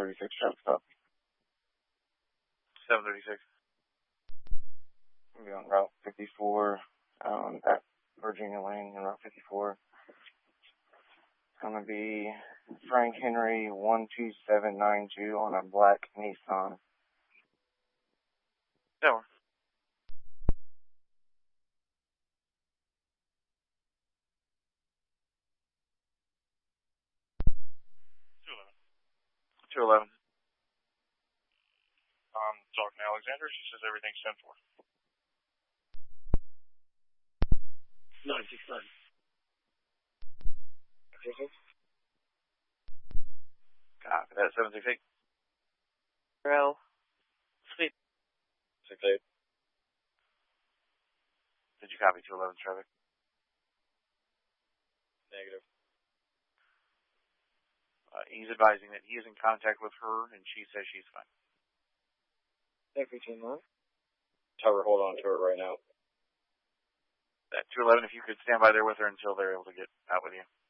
736 traffic stop. 736. We'll be on Route 54, at Virginia Lane and Route 54. It's going to be Frank Henry 12792 on a black Nissan. Tower. Two 11. Talking to Alexander. She says everything's 10-4. 969. Copy that. 768. Row. Sweep. 68. Did you copy 211 traffic? Negative. He's advising that he is in contact with her, and she says she's fine. Every 2 months. Tell her hold on to it right now. That 211, if you could stand by there with her until they're able to get out with you.